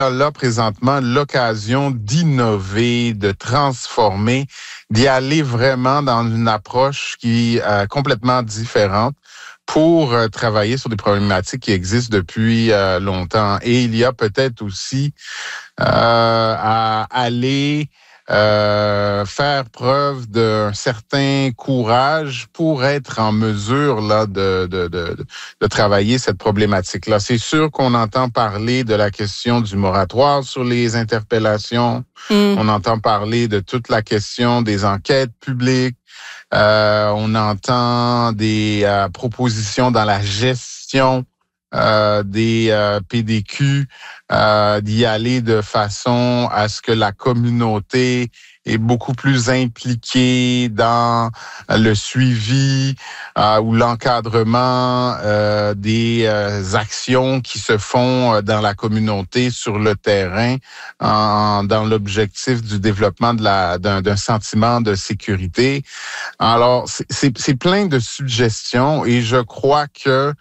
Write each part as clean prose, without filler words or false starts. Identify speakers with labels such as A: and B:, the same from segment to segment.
A: là présentement l'occasion d'innover, de transformer, d'y aller vraiment dans une approche qui est complètement différente pour travailler sur des problématiques qui existent depuis longtemps. Et il y a peut-être aussi à aller faire preuve d'un certain courage pour être en mesure là de travailler cette problématique-là. C'est sûr qu'on entend parler de la question du moratoire sur les interpellations. On entend parler de toute la question des enquêtes publiques. On entend des propositions dans la gestion des PDQ, d'y aller de façon à ce que la communauté est beaucoup plus impliquée dans le suivi ou l'encadrement des actions qui se font dans la communauté sur le terrain dans l'objectif du développement d'un sentiment de sécurité. Alors, c'est plein de suggestions et je crois que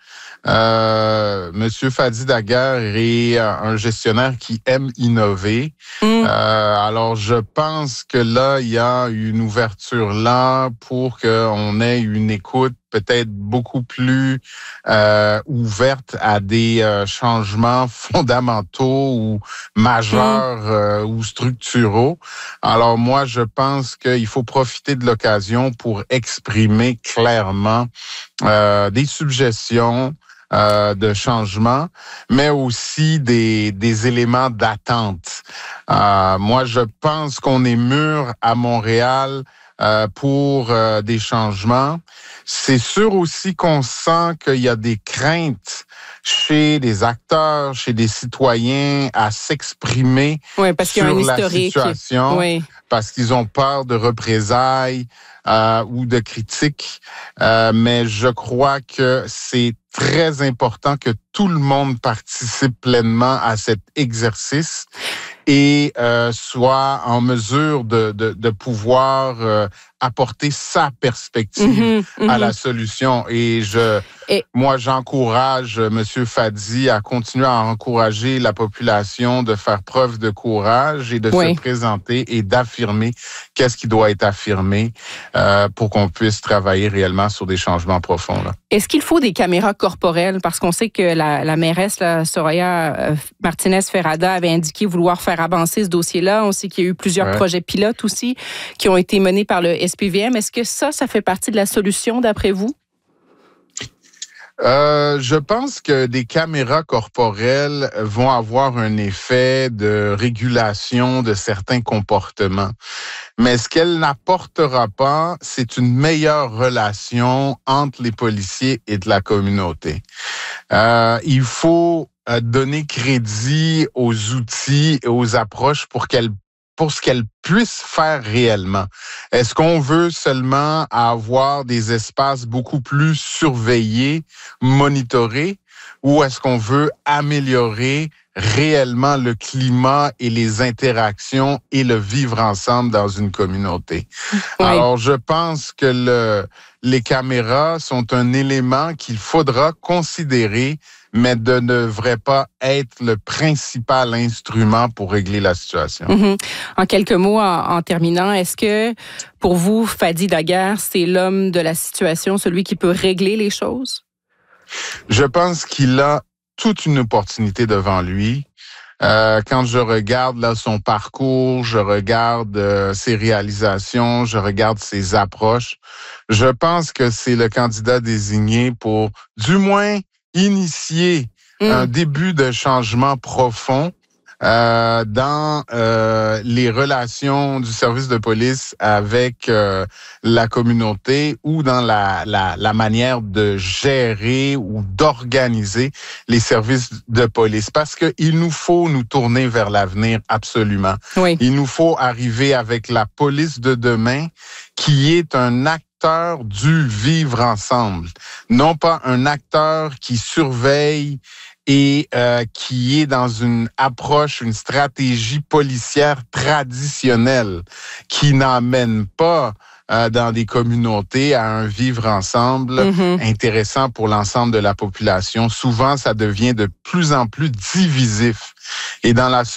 A: Monsieur Fadi Daguerre est un gestionnaire qui aime innover. Alors, je pense que là, il y a une ouverture là pour qu'on ait une écoute peut-être beaucoup plus ouverte à des changements fondamentaux ou majeurs ou structuraux. Alors moi, je pense qu'il faut profiter de l'occasion pour exprimer clairement des suggestions de changement, mais aussi des éléments d'attente. Moi, je pense qu'on est mûr à Montréal pour des changements. C'est sûr aussi qu'on sent qu'il y a des craintes chez des acteurs, chez des citoyens à s'exprimer sur la situation, parce qu'ils ont peur de représailles ou de critiques. Mais je crois que c'est très important que tout le monde participe pleinement à cet exercice et soit en mesure de pouvoir apporter sa perspective à la solution. Et moi, j'encourage Monsieur Fadi à continuer à encourager la population de faire preuve de courage et de se présenter et d'affirmer qu'est-ce qui doit être affirmé pour qu'on puisse travailler réellement sur des changements profonds. Là.
B: Est-ce qu'il faut des caméras corporelles? Parce qu'on sait que la mairesse, Soraya Martinez-Ferrada, avait indiqué vouloir faire avancer ce dossier-là. On sait qu'il y a eu plusieurs projets pilotes aussi qui ont été menés par le SPVM. Est-ce que ça fait partie de la solution, d'après vous?
A: Je pense que des caméras corporelles vont avoir un effet de régulation de certains comportements. Mais ce qu'elle n'apportera pas, c'est une meilleure relation entre les policiers et de la communauté. Il faut donner crédit aux outils et aux approches pour ce qu'elles puissent faire réellement. Est-ce qu'on veut seulement avoir des espaces beaucoup plus surveillés, monitorés, ou est-ce qu'on veut améliorer réellement le climat et les interactions et le vivre ensemble dans une communauté? Alors, je pense que les caméras sont un élément qu'il faudra considérer, mais ne devrait pas être le principal instrument pour régler la situation.
B: En quelques mots, en terminant, est-ce que pour vous, Fadi Daguerre, c'est l'homme de la situation, celui qui peut régler les choses?
A: Je pense qu'il a toute une opportunité devant lui. Quand je regarde là son parcours, je regarde ses réalisations, je regarde ses approches, je pense que c'est le candidat désigné pour, du moins, initier un début de changement profond dans les relations du service de police avec la communauté ou dans la manière de gérer ou d'organiser les services de police. Parce que il nous faut nous tourner vers l'avenir absolument. Il nous faut arriver avec la police de demain qui est un acteur du vivre ensemble, non pas un acteur qui surveille et qui est dans une approche, une stratégie policière traditionnelle qui n'amène pas dans des communautés à un vivre ensemble intéressant pour l'ensemble de la population. Souvent, ça devient de plus en plus divisif. Et dans la